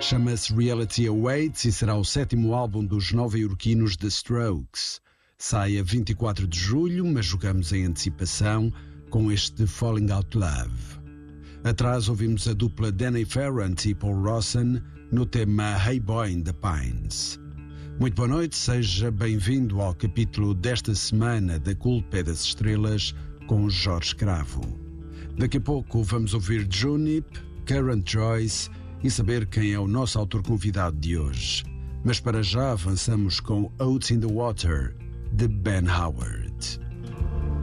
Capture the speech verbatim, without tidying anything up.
Chama-se Reality Awaits e será o sétimo álbum dos nova-iorquinos The Strokes. Sai a vinte e quatro de julho, mas jogamos em antecipação com este Falling Out Love. Atrás ouvimos a dupla Danny Ferrant e Paul Rawson no tema Hey Boy in the Pines. Muito boa noite, seja bem-vindo ao capítulo desta semana da Culpa das Estrelas com Jorge Cravo. Daqui a pouco vamos ouvir Junip, Karen Joyce e saber quem é o nosso autor convidado de hoje. Mas para já avançamos com Oats in the Water, de Ben Howard.